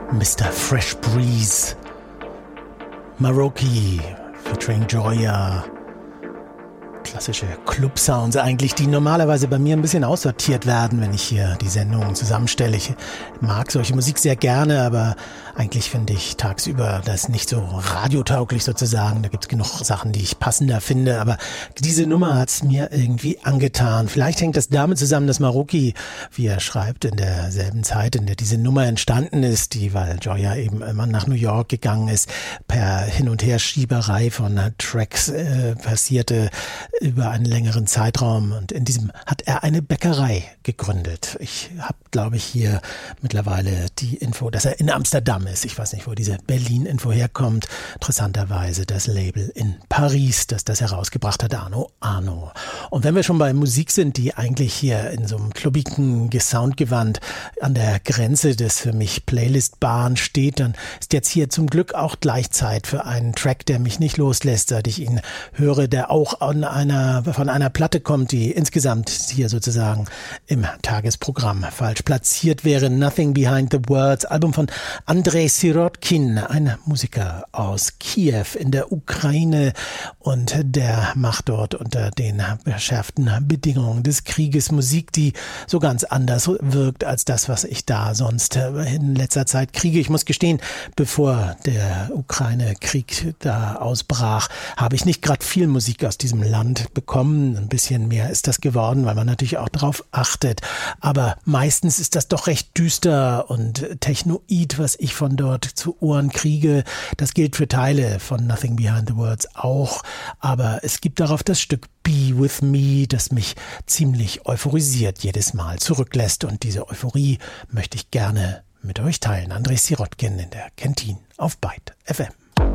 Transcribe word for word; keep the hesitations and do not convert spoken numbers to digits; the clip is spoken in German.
Mister Fresh Breeze, Maroki featuring Joya. Klassische Club-Sounds eigentlich, die normalerweise bei mir ein bisschen aussortiert werden, wenn ich hier die Sendungen zusammenstelle. Ich mag solche Musik sehr gerne, aber eigentlich finde ich tagsüber das nicht so radiotauglich sozusagen. Da gibt es genug Sachen, die ich passender finde, aber diese Nummer hat es mir irgendwie angetan. Vielleicht hängt das damit zusammen, dass Maroki, wie er schreibt, in derselben Zeit, in der diese Nummer entstanden ist, die, weil Joya eben immer nach New York gegangen ist, per Hin- und Herschieberei von Tracks äh, passierte, über einen längeren Zeitraum, und in diesem hat er eine Bäckerei gegründet. Ich habe, glaube ich, hier mittlerweile die Info, dass er in Amsterdam ist. Ich weiß nicht, wo diese Berlin-Info herkommt. Interessanterweise das Label in Paris, das das herausgebracht hat, Arno Arno. Und wenn wir schon bei Musik sind, die eigentlich hier in so einem klubbigen Soundgewand an der Grenze des für mich Playlistbaren steht, dann ist jetzt hier zum Glück auch Gleichzeit für einen Track, der mich nicht loslässt, seit ich ihn höre, der auch an einer von einer Platte kommt, die insgesamt hier sozusagen im Tagesprogramm falsch platziert wäre. Nothing Behind the Words, Album von Andrei Sirotkin, ein Musiker aus Kiew in der Ukraine, und der macht dort unter den verschärften Bedingungen des Krieges Musik, die so ganz anders wirkt als das, was ich da sonst in letzter Zeit kriege. Ich muss gestehen, bevor der Ukraine-Krieg da ausbrach, habe ich nicht gerade viel Musik aus diesem Land bekommen. Ein bisschen mehr ist das geworden, weil man natürlich auch darauf achtet. Aber meistens ist das doch recht düster und technoid, was ich von dort zu Ohren kriege. Das gilt für Teile von Nothing Behind the Words auch. Aber es gibt darauf das Stück Be With Me, das mich ziemlich euphorisiert jedes Mal zurücklässt. Und diese Euphorie möchte ich gerne mit euch teilen. Andrei Sirotkin in der Kantine auf Byte F M.